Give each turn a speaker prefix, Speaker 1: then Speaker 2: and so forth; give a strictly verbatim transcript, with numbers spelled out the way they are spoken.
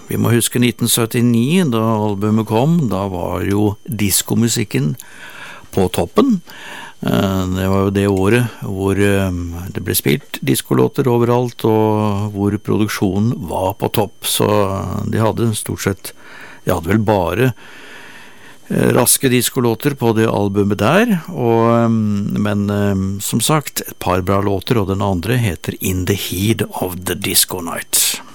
Speaker 1: Vi må huske nitten syttini, da albumet kom. Da var jo diskomusikken på toppen. Det var jo det året hvor det ble spilt diskolåter overalt, og hvor produksjonen var på topp. Så de hadde stort sett, de hadde vel bare raske diskolåter på det albumet der, og, men som sagt, et par bra låter, og den andre heter In the Heat of the Disco Night.